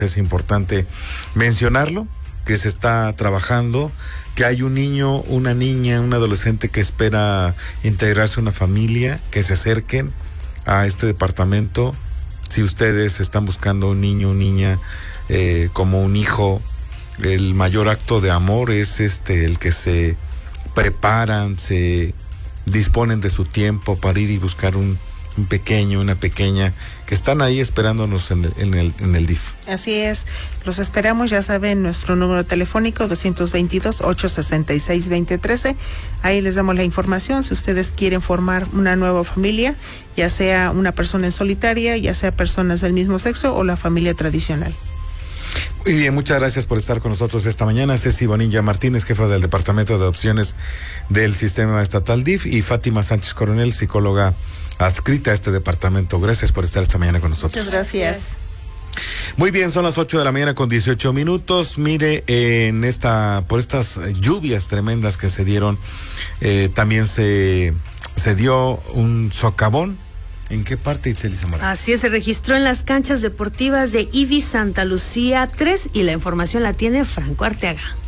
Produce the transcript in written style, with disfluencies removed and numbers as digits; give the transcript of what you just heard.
Es importante mencionarlo, que se está trabajando, que hay un niño, una niña, un adolescente que espera integrarse a una familia, que se acerquen a este departamento. Si ustedes están buscando un niño o niña como un hijo, el mayor acto de amor es el que se preparan, se disponen de su tiempo para ir y buscar un pequeño, una pequeña, que están ahí esperándonos en el DIF. Así es, los esperamos, ya saben, nuestro número telefónico 222-866-2013, ahí les damos la información, si ustedes quieren formar una nueva familia, ya sea una persona en solitaria, ya sea personas del mismo sexo o la familia tradicional. Muy bien, muchas gracias por estar con nosotros esta mañana. Ceci Bonilla Martínez, jefa del Departamento de Adopciones del Sistema Estatal DIF, y Fátima Sánchez Coronel, psicóloga adscrita a este departamento. Gracias por estar esta mañana con nosotros. Muchas gracias. Muy bien, son las 8 de la mañana con 18 minutos. Mire, por estas lluvias tremendas que se dieron, también se dio un socavón. ¿En qué parte, Itzel Zamora? Así es, se registró en las canchas deportivas de IBI Santa Lucía 3 y la información la tiene Franco Arteaga.